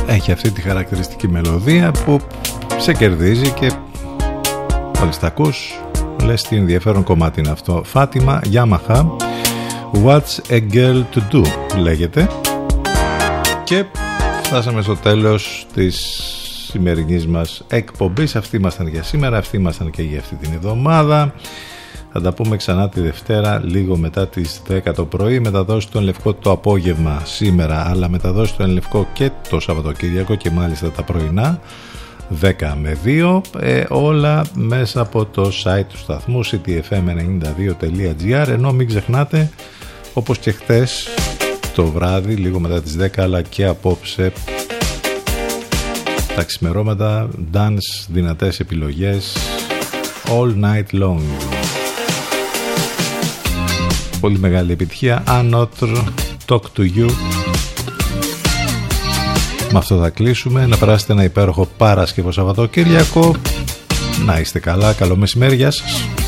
έχει αυτή τη χαρακτηριστική μελωδία που σε κερδίζει και μόλις τα ακούς λες τι ενδιαφέρον κομμάτι είναι αυτό. Φάτιμα Yamaha, What's a Girl to Do λέγεται. Και φτάσαμε στο τέλος της σημερινής μας εκπομπής. Αυτοί ήμασταν για σήμερα, αυτοί ήμασταν και για αυτή την εβδομάδα. Θα τα πούμε ξανά τη Δευτέρα λίγο μετά τις 10 το πρωί. Μεταδόση του Ενλευκό το απόγευμα σήμερα, αλλά μεταδόση του Ενλευκό και το Σαββατοκύριακο και μάλιστα τα πρωινά 10 με 2, όλα μέσα από το site του σταθμού cityfm92.gr. ενώ μην ξεχνάτε, όπως και χθες το βράδυ λίγο μετά τις 10 αλλά και απόψε τα ξημερώματα, dance, δυνατές επιλογές all night long. Πολύ μεγάλη επιτυχία. Another Talk to You. Με αυτό θα κλείσουμε. Να περάσετε ένα υπέροχο Παρασκευό Σαββατοκύριακο. Να είστε καλά. Καλό μεσημέρι. Γεια σας.